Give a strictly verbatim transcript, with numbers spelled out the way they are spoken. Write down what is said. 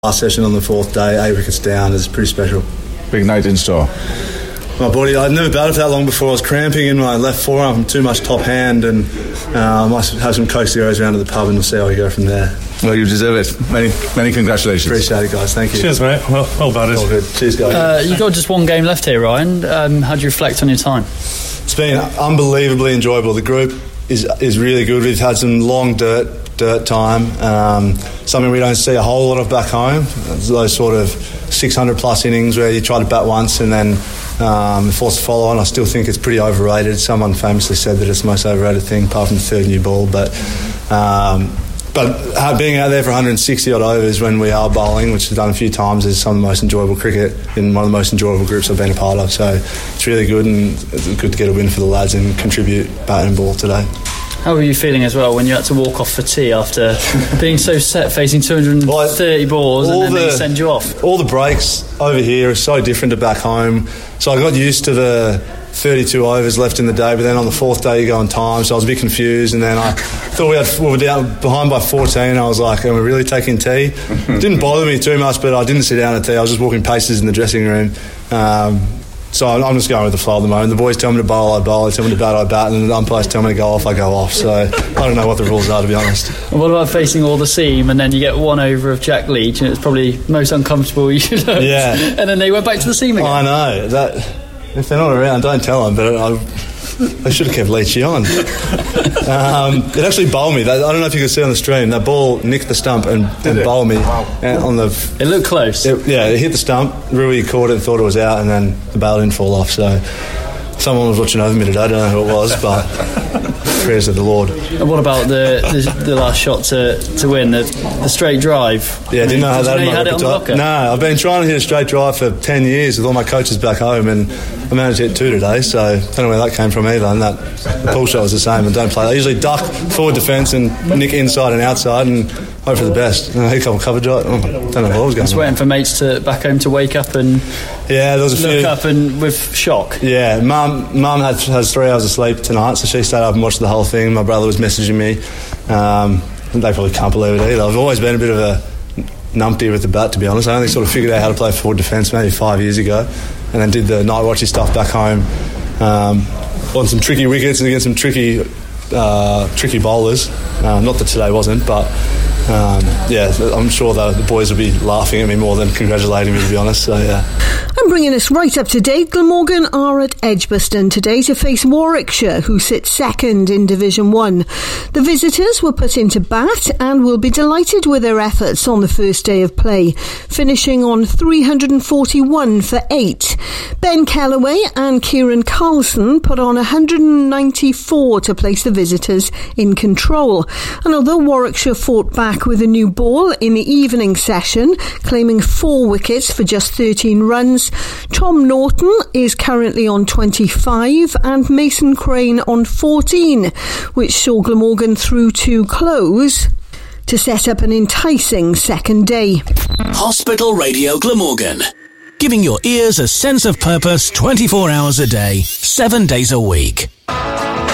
Last session on the fourth day, eight wickets down, is pretty special. Big night in store. My body, I'd never batted for that long before. I was cramping in my left forearm from too much top hand, and uh, I must have some Coke Zeros around to the pub and we'll see how we go from there. Well, you deserve it. Many many congratulations. Appreciate it, guys. Thank you. Cheers, mate. Well, well batted. All good. Cheers, guys. Uh, you've got just one game left here, Ryan. Um, how do you reflect on your time? It's been unbelievably enjoyable. The group is is really good. We've had some long dirt dirt time, um, something we don't see a whole lot of back home. It's those sort of six hundred plus innings where you try to bat once and then um, force a follow on. I still think it's pretty overrated. Someone famously said that it's the most overrated thing apart from the third new ball, but um, but being out there for one hundred sixty odd overs when we are bowling, which we've done a few times, is some of the most enjoyable cricket in one of the most enjoyable groups I've been a part of. So it's really good, and it's good to get a win for the lads and contribute bat and ball today. How were you feeling as well when you had to walk off for tea after being so set, facing two hundred thirty well, balls, and then the, they send you off? All the breaks over here are so different to back home. So I got used to the thirty-two overs left in the day, but then on the fourth day you go on time, so I was a bit confused, and then I thought we, had, we were down behind by fourteen. I was like, are we really taking tea? It didn't bother me too much, but I didn't sit down at tea. I was just walking paces in the dressing room. Um, So I'm just going with the flow at the moment. The boys tell me to bowl, I bowl. They tell me to bat, I bat. And the umpires tell me to go off, I go off. So I don't know what the rules are, to be honest. And what about facing all the seam and then you get one over of Jack Leach and it's probably most uncomfortable you should have. Yeah. And then they went back to the seam again. I know. That if they're not around, don't tell them. But I, they should have kept Leachy on. Um, it actually bowled me. I don't know if you could see on the stream. That ball nicked the stump and, and bowled me. Wow. On the. It looked close. It, yeah, it hit the stump. Rui caught it and thought it was out, and then the bail didn't fall off. So someone was watching over me today. I don't know who it was, but prayers of the Lord. And what about the the, the last shot to, to win, the, the straight drive? Yeah, I didn't know how that you had it on the blocker? No, I've been trying to hit a straight drive for ten years with all my coaches back home, and I managed to hit two today, so I don't know where that came from either. And that the pull shot was the same, and don't play. I usually duck forward defence and nick inside and outside and hope for the best. And I hit a couple of coverage. Oh, I don't know what was going on. Just waiting for mates to back home to wake up and yeah, there was a look few, up and with shock. Yeah, mum mum had, has three hours of sleep tonight, so she stayed up and watched the whole thing. My brother was messaging me. Um, they probably can't believe it either. I've always been a bit of a numpty with the bat, to be honest. I only sort of figured out how to play forward defence maybe five years ago, and then did the night watchy stuff back home um, on some tricky wickets and against some tricky uh, tricky bowlers. Uh, not that today wasn't, but um, yeah, I'm sure the, the boys will be laughing at me more than congratulating me, to be honest. So yeah. And bringing us right up to date, Glamorgan are at Edgbaston today to face Warwickshire, who sit second in Division one. The visitors were put into bat and will be delighted with their efforts on the first day of play, finishing on three hundred forty-one for eight. Ben Kellaway and Kieran Carlson put on one hundred ninety-four to place the visitors in control. And although Warwickshire fought back with a new ball in the evening session, claiming four wickets for just thirteen runs, Tom Norton is currently on twenty-five and Mason Crane on fourteen, which saw Glamorgan through to close to set up an enticing second day. Hospital Radio Glamorgan, giving your ears a sense of purpose twenty-four hours a day, seven days a week.